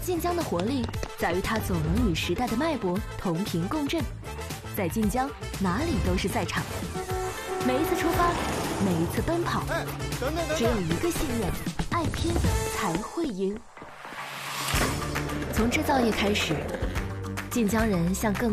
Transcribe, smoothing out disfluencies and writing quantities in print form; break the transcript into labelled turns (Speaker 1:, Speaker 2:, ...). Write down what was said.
Speaker 1: 晋江的活力在于它总能与时代的脉搏同频共振。在晋江，哪里都是赛场。每一次出发，每一次奔跑，只有一个信念：爱拼才会赢。从制造业开始，晋江人向更